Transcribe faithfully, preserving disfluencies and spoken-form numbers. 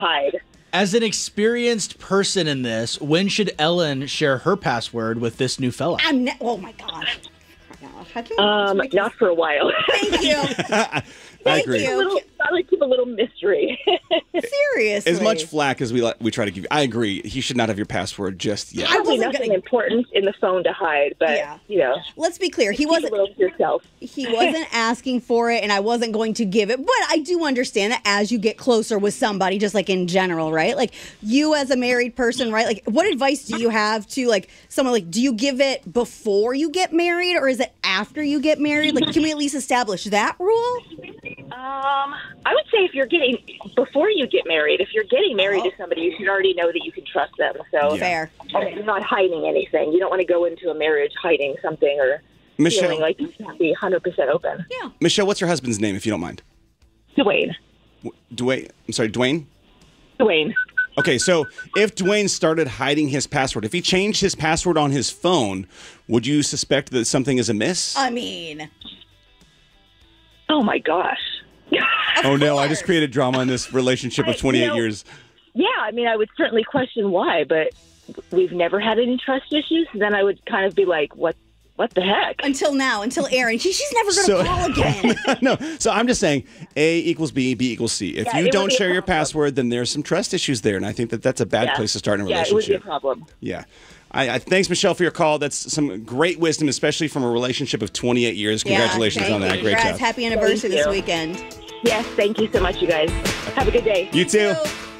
hide. As an experienced person in this, when should Ellen share her password with this new fella? I'm ne- oh my gosh. How can Um, not for a while. Thank you. I Thank agree. you. a little, I like to keep a little mystery. Seriously. As much flack as we let, we try to give you, I agree. He should not have your password just yet. I Probably wasn't nothing gonna- important in the phone to hide, but Yeah. you know, Let's be clear. He keep a wasn't little to yourself. he wasn't asking for it, and I wasn't going to give it. But I do understand that as you get closer with somebody, just like in general, right? Like you as a married person, right? Like what advice do you have to like someone like do you give it before you get married or is it after you get married? Like can we at least establish that rule? Um, I would say if you're getting before you get married, if you're getting married Oh. to somebody, you should already know that you can trust them. So Fair. and you're not hiding anything. You don't want to go into a marriage hiding something or Michelle, feeling like you can't be one hundred percent open. Yeah. Michelle, what's your husband's name, if you don't mind? Dwayne. Dwayne. I'm sorry, Dwayne? Dwayne. Okay, so if Dwayne started hiding his password, if he changed his password on his phone, would you suspect that something is amiss? I mean, Oh my gosh. Oh no, I just created drama in this relationship of I- twenty-eight you know- years. Yeah, I mean, I would certainly question why, but we've never had any trust issues. Then I would kind of be like, what what the heck? until now, until Aaron, she, she's never going to So- call again. No, so I'm just saying A equals B, B equals C. If Yeah, you it would don't be a share your problem. password, then there's some trust issues there, and I think that that's a bad Yeah. place to start in a Yeah, it would be a relationship. problem. Yeah. I, I thanks Michelle for your call. That's some great wisdom, especially from a relationship of twenty-eight years. Congratulations yeah, on thank that. you. Great Congrats. job. Happy anniversary Thank this you. weekend. Yes, thank you so much, you guys. Have a good day. You too. So-